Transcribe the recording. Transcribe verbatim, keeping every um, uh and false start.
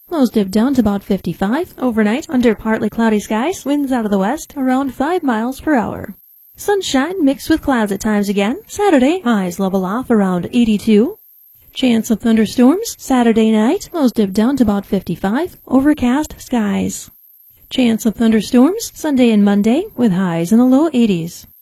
lows dip down to about fifty-five. Overnight, under partly cloudy skies, winds out of the west around five miles per hour. Sunshine mixed with clouds at times again. Saturday, highs level off around eighty-two. Chance of thunderstorms. Saturday night, lows dip down to about fifty-five. Overcast skies. Chance of thunderstorms Sunday and Monday with highs in the low eighties.